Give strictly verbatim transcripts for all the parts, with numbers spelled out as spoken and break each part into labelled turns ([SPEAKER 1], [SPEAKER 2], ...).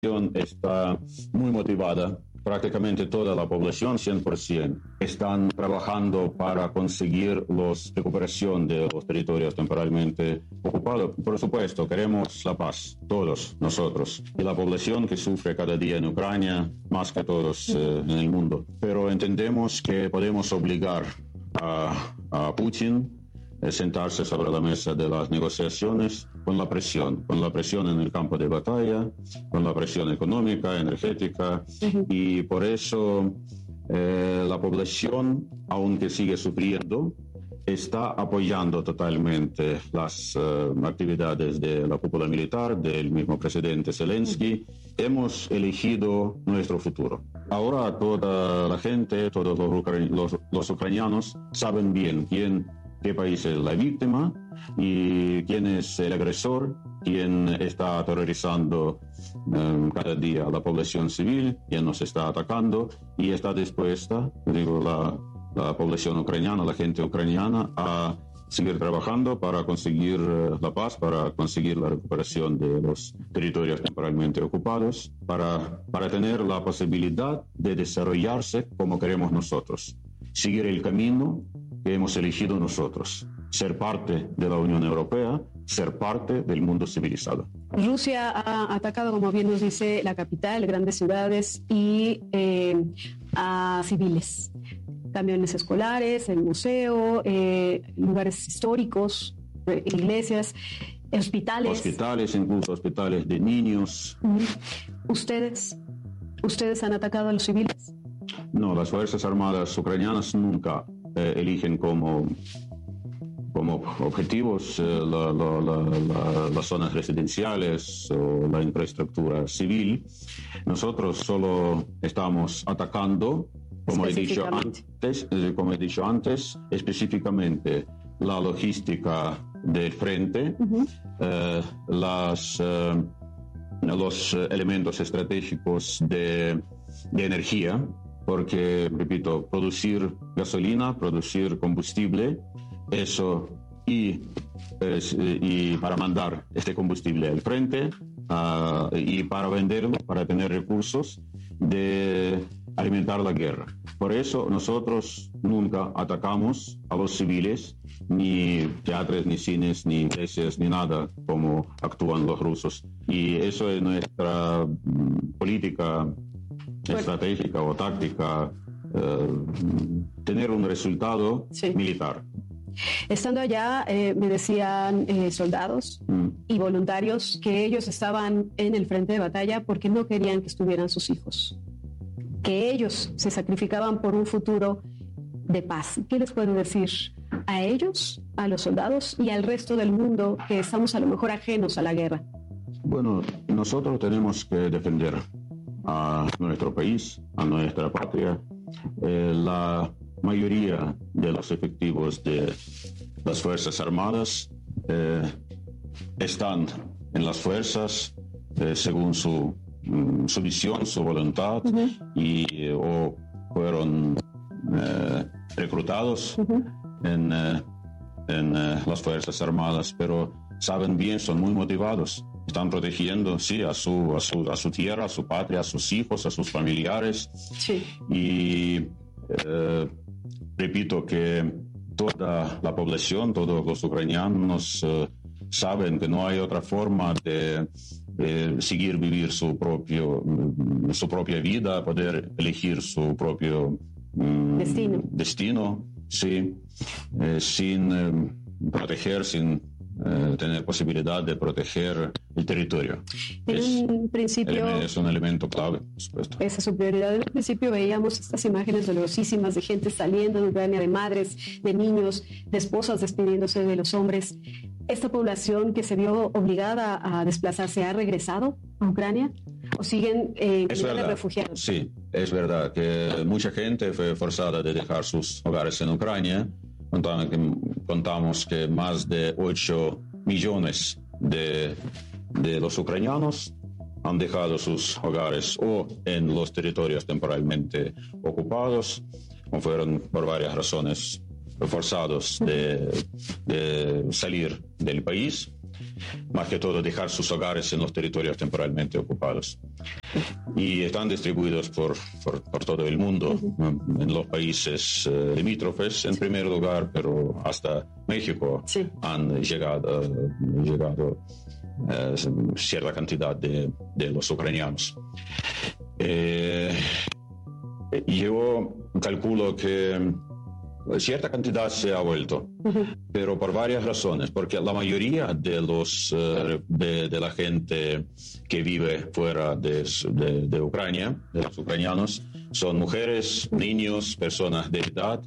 [SPEAKER 1] está muy motivada. Prácticamente toda la población, cien por ciento, están trabajando para conseguir la recuperación de los territorios temporalmente ocupados. Por supuesto, queremos la paz, todos nosotros, y la población que sufre cada día en Ucrania, más que todos eh, en el mundo. Pero entendemos que podemos obligar a, a Putin sentarse sobre la mesa de las negociaciones con la presión, con la presión en el campo de batalla, con la presión económica, energética, uh-huh. y por eso eh, la población, aunque sigue sufriendo, está apoyando totalmente las uh, actividades de la cúpula militar, del mismo presidente Zelensky. Uh-huh. Hemos elegido nuestro futuro. Ahora toda la gente, todos los, ucra- los, los ucranianos saben bien quién qué país es la víctima y quién es el agresor, quién está aterrorizando um, cada día a la población civil, quién nos está atacando, y está dispuesta, digo, la, la población ucraniana, la gente ucraniana, a seguir trabajando para conseguir uh, la paz, para conseguir la recuperación de los territorios temporalmente ocupados, para, para tener la posibilidad de desarrollarse como queremos nosotros, seguir el camino que hemos elegido nosotros, ser parte de la Unión Europea, ser parte del mundo civilizado.
[SPEAKER 2] Rusia ha atacado, como bien nos dice, la capital, grandes ciudades y eh, a civiles, camiones escolares, el museo, eh, lugares históricos, eh, iglesias, hospitales.
[SPEAKER 1] Hospitales, incluso hospitales de niños.
[SPEAKER 2] ¿Ustedes, ustedes han atacado a los civiles?
[SPEAKER 1] No, las Fuerzas Armadas ucranianas nunca Eh, eligen como, como objetivos eh, la, la, la, la, las zonas residenciales o la infraestructura civil. Nosotros solo estamos atacando, como he dicho antes, eh, como he dicho antes, específicamente la logística del frente, uh-huh. eh, las, eh, los elementos estratégicos de, de energía, porque, repito, producir gasolina, producir combustible, eso, y, es, y para mandar este combustible al frente, uh, y para venderlo, para tener recursos de alimentar la guerra. Por eso nosotros nunca atacamos a los civiles, ni teatros, ni cines, ni iglesias, ni nada, como actúan los rusos. Y eso es nuestra um, política estratégica o táctica, eh, tener un resultado sí. militar.
[SPEAKER 2] Estando allá, eh, me decían eh, soldados mm. y voluntarios que ellos estaban en el frente de batalla porque no querían que estuvieran sus hijos, que ellos se sacrificaban por un futuro de paz. ¿Qué les puedo decir a ellos, a los soldados y al resto del mundo que estamos a lo mejor ajenos a la guerra?
[SPEAKER 1] Bueno, nosotros tenemos que defender a nuestro país, a nuestra patria. Eh, la mayoría de los efectivos de las Fuerzas Armadas eh, están en las fuerzas eh, según su, su visión, su voluntad, uh-huh. y eh, o fueron eh, reclutados uh-huh. en, eh, en eh, las Fuerzas Armadas, pero saben bien, son muy motivados. Están protegiendo, sí, a su, a su, a su tierra, a su patria, a sus hijos, a sus familiares.
[SPEAKER 2] Sí.
[SPEAKER 1] Y eh, repito que toda la población, todos los ucranianos eh, saben que no hay otra forma de eh, seguir vivir su, propio, su propia vida, poder elegir su propio mm,
[SPEAKER 2] destino.
[SPEAKER 1] destino, sí, eh, sin eh, proteger, sin Eh, tener posibilidad de proteger el territorio.
[SPEAKER 2] En
[SPEAKER 1] es,
[SPEAKER 2] un principio
[SPEAKER 1] es un elemento clave, por supuesto.
[SPEAKER 2] Esa es su prioridad. En un principio veíamos estas imágenes dolorosísimas de gente saliendo de Ucrania, de madres, de niños, de esposas despidiéndose de los hombres. ¿Esta población que se vio obligada a desplazarse ha regresado a Ucrania? ¿O siguen eh, refugiados?
[SPEAKER 1] Sí, es verdad que mucha gente fue forzada de dejar sus hogares en Ucrania. Contamos que más de ocho millones de, de los ucranianos han dejado sus hogares o en los territorios temporalmente ocupados o fueron por varias razones forzados de, de salir del país. más que todo dejar sus hogares en los territorios temporalmente ocupados. Y están distribuidos por, por, por todo el mundo, uh-huh. en los países uh, limítrofes en primer lugar, pero hasta México sí. han llegado, uh, llegado uh, cierta cantidad de, de los ucranianos. Eh, yo calculo que cierta cantidad se ha vuelto, uh-huh. pero por varias razones, porque la mayoría de los uh, de, de la gente que vive fuera de, de, de Ucrania, de los ucranianos, son mujeres, niños, personas de edad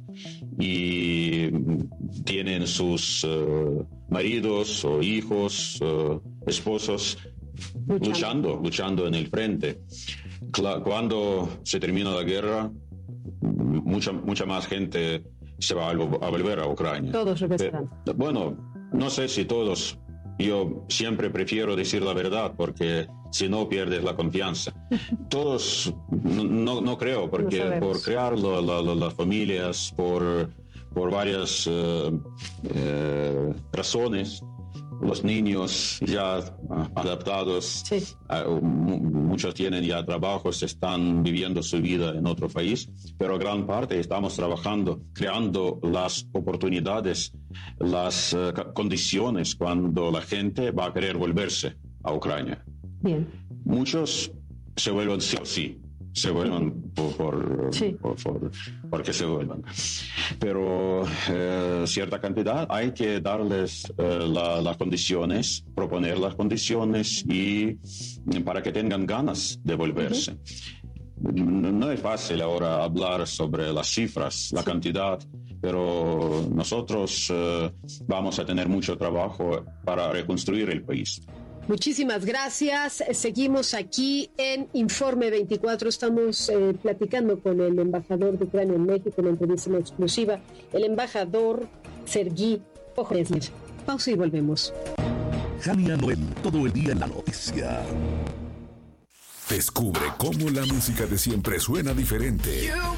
[SPEAKER 1] y tienen sus uh, maridos o hijos, uh, esposos luchando. luchando, luchando en el frente. Cuando se termina la guerra, mucha mucha más gente se va a volver a Ucrania.
[SPEAKER 2] Todos regresarán.
[SPEAKER 1] Bueno, no sé si todos. Yo siempre prefiero decir la verdad porque si no pierdes la confianza. Todos, no, no creo, porque no por crear la, la, la, las familias, por, por varias uh, uh, razones, los niños ya adaptados, sí. uh, muchos tienen ya trabajos, están viviendo su vida en otro país, pero gran parte estamos trabajando, creando las oportunidades, las uh, condiciones cuando la gente va a querer volverse a Ucrania.
[SPEAKER 2] Bien.
[SPEAKER 1] Muchos se vuelven sí o sí. Se vuelvan por, por, sí. por, por, porque se vuelvan. Pero eh, cierta cantidad hay que darles eh, la, las condiciones, proponer las condiciones y para que tengan ganas de volverse. Uh-huh. No, no es fácil ahora hablar sobre las cifras, la sí. cantidad, pero nosotros eh, vamos a tener mucho trabajo para reconstruir el país.
[SPEAKER 2] Muchísimas gracias. Seguimos aquí en Informe veinticuatro. Estamos eh, platicando con el embajador de Ucrania en México, en entrevista en exclusiva, el embajador Sergei Pokhresny. Pausa y volvemos.
[SPEAKER 3] Jania Noel, todo el día en la noticia. Descubre cómo la música de siempre suena diferente.